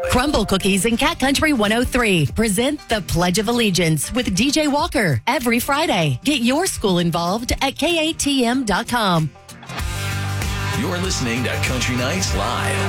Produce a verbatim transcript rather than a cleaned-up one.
Crumble Cookies and Cat Country one oh three present the Pledge of Allegiance with D J Walker every Friday. Get your school involved at K A T M dot com. You're listening to Country Nights Live.